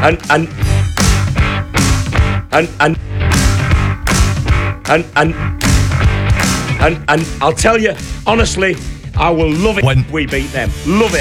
And I'll tell you honestly, I will love it when we beat them. Love it.